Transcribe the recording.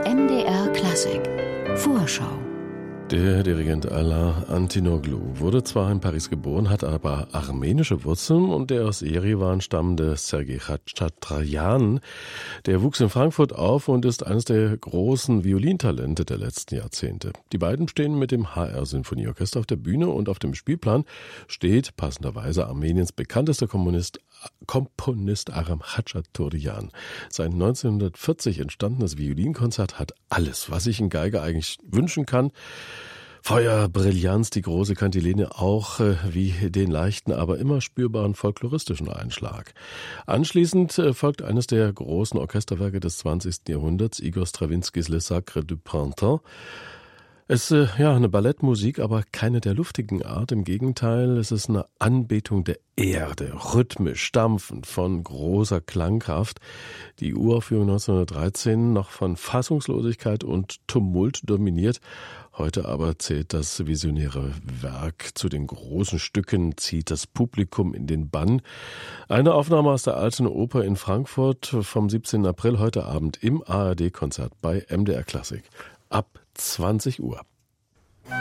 MDR Klassik Vorschau. Der Dirigent Alain Antinoglu wurde zwar in Paris geboren, hat aber armenische Wurzeln, und der aus Jerewan stammende Sergei Khatchatryan, der wuchs in Frankfurt auf und ist eines der großen Violintalente der letzten Jahrzehnte. Die beiden stehen mit dem HR-Sinfonieorchester auf der Bühne, und auf dem Spielplan steht passenderweise Armeniens bekanntester Komponist Aram Khatchaturyan. Sein 1940 entstandenes Violinkonzert hat alles, was sich ein Geiger eigentlich wünschen kann. Feuer, Brillanz, die große Kantilene, auch wie den leichten, aber immer spürbaren folkloristischen Einschlag. Anschließend folgt eines der großen Orchesterwerke des 20. Jahrhunderts, Igor Strawinskys Le Sacre du Printemps. Es ist eine Ballettmusik, aber keine der luftigen Art. Im Gegenteil, es ist eine Anbetung der Erde, rhythmisch, stampfend, von großer Klangkraft. Die Uraufführung 1913 noch von Fassungslosigkeit und Tumult dominiert. Heute aber zählt das visionäre Werk zu den großen Stücken, zieht das Publikum in den Bann. Eine Aufnahme aus der Alten Oper in Frankfurt vom 17. April heute Abend im ARD-Konzert bei MDR Klassik ab 20 Uhr.